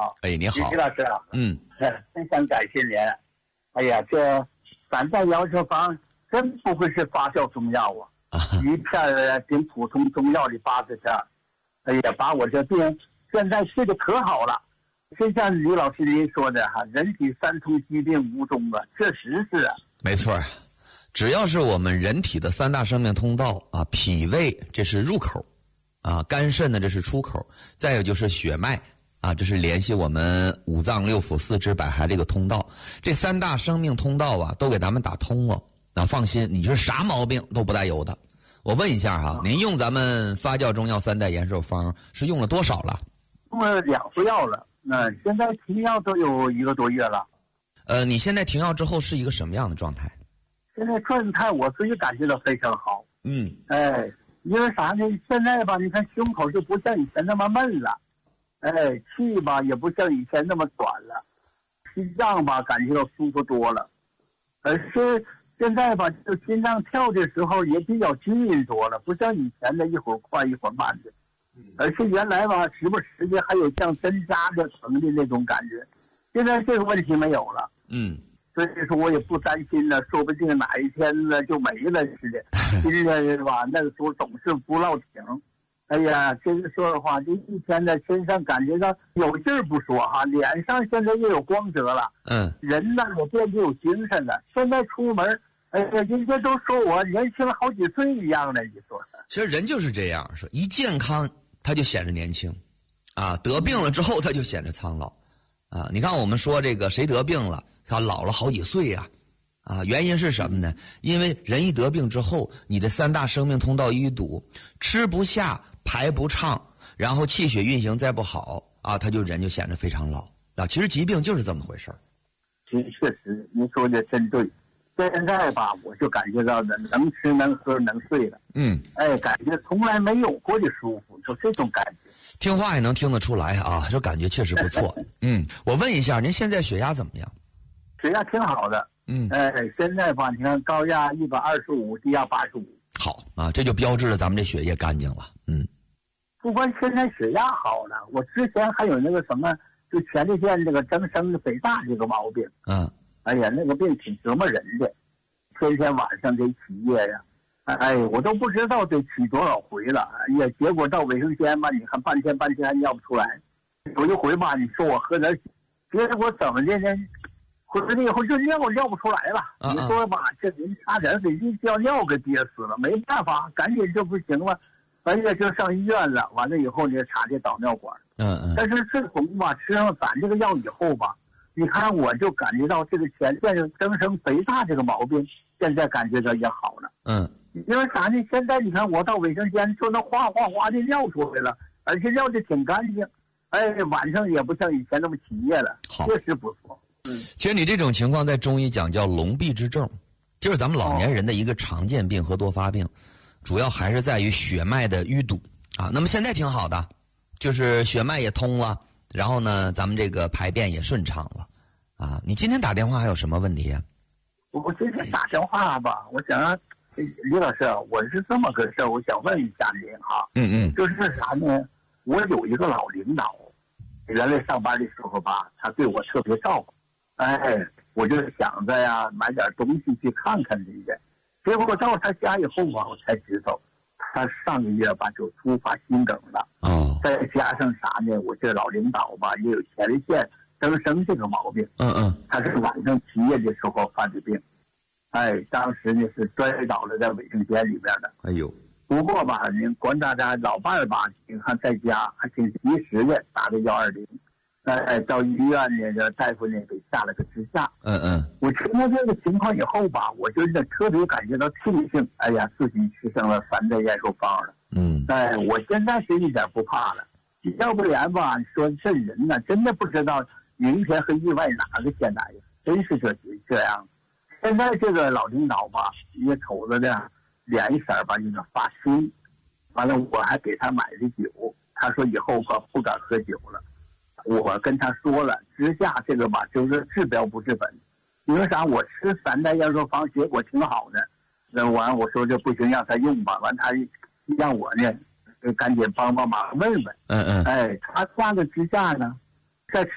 好。 哎，你好， 李老师啊，非常感谢您。哎呀，这3代摇车坊真不会是发酵中药啊，一片顶普通中药的80片。哎呀，把我这病现在治的可好了。就像李老师您说的哈，人体3通疾病无终啊，确实是啊。 没错，只要是我们人体的3大生命通道啊，脾胃这是入口啊，肝肾呢这是出口，再有就是血脉啊，这是联系我们5脏6腑4肢百骸这个通道。这3大生命通道啊，都给咱们打通了。那放心，你是啥毛病都不带有的。我问一下哈，您用咱们发酵中药3代延寿方是用了多少了？ 用了2副药了，那现在停药都有1个多月了。 你现在停药之后是一个什么样的状态？ 现在状态我自己感觉到非常好。因为啥呢？现在吧，你看胸口就不像以前那么闷了，气吧也不像以前那么短了，心脏吧感觉到舒服多了，而是现在吧，就心脏跳的时候也比较均匀多了，不像以前的一会儿快一会儿慢的，而且原来吧时不时的还有像针扎的疼的那种感觉，现在这个问题没有了。所以说我也不担心了，说不定哪一天呢就没了似的。今天是吧，那个时候总是不落停。哎呀，真是说的话，这一天呢身上感觉到有劲儿不说哈，脸上现在又有光泽了。人呢也变得有精神了。现在出门，哎呀，人家都说我年轻了好几岁一样的，你说。 其实人就是这样，说一健康他就显着年轻，啊，得病了之后他就显着苍老，啊，你看我们说这个谁得病了，他老了好几岁呀，原因是什么呢？因为人一得病之后，你的3大生命通道一堵，吃不下，排不畅，然后气血运行再不好啊，他就人就显得非常老啊。其实疾病就是这么回事儿。 确实，您说的真对。现在吧，我就感觉到能吃能喝能睡了。感觉从来没有过的舒服，就这种感觉。 听话也能听得出来啊，这感觉确实不错。我问一下，您现在血压怎么样？ 血压挺好的。现在吧，你看高压125，低压85。 好啊，这就标志着咱们这血液干净了。 不光现在血压好了，我之前还有那个什么，就前列腺这个增生肥大这个毛病。哎呀，那个病挺折磨人的，天天晚上得起夜呀。我都不知道得起多少回了。结果到卫生间吧，你看半天还尿不出来。有一回吧，你说我喝点血，结果怎么的呢？回来以后就尿不出来了。你说吧，这人差点给一叫尿给憋死了，没办法，赶紧就不行了，而且就上医院了。完了以后呢，插这导尿管。但是自从吧吃上咱这个药以后吧，你看我就感觉到这个前列腺增生肥大这个毛病，现在感觉到也好了。因为啥呢？现在你看我到卫生间就能哗的尿出来了，而且尿的挺干净。晚上也不像以前那么起夜了，确实不错。 其实你这种情况在中医讲叫龙臂之症，就是咱们老年人的一个常见病和多发病，主要还是在于血脉的淤堵啊。那么现在挺好的，就是血脉也通了，然后呢，咱们这个排便也顺畅了啊。你今天打电话还有什么问题啊？ 我今天打电话吧，我想让李老师，我是这么个事儿，我想问一下您哈。就是啥呢？我有一个老领导，原来上班的时候吧，他对我特别照顾。我就想着呀，买点东西去看看人家。结果到他家以后吧，我才知道，他上个月吧就突发心梗了。再加上啥呢？我这老领导吧也有前列腺增生这个毛病。他是晚上起夜的时候犯的病。当时呢是摔倒了在卫生间里边的。不过吧，您管大家老伴儿吧，你看在家还挺及时的，打的120。到医院呢，这大夫呢给下了个支架。我听到这个情况以后吧，我就特别感觉到庆幸，哎呀，自己吃上了3代延寿方了。我现在是一点不怕了。要不然吧，说这人呢，真的不知道明天和意外哪个先来，真是这样。现在这个老领导吧，也瞅着呢，脸色吧有点发青。完了，我还给他买的酒，他说以后吧不敢喝酒了。我跟他说了，支架这个吧，就是治标不治本。因为啥？我吃3代延寿方，结果挺好的。完，我说这不行，让他用吧。完，他让我呢，赶紧帮忙问问。他挂个支架呢，在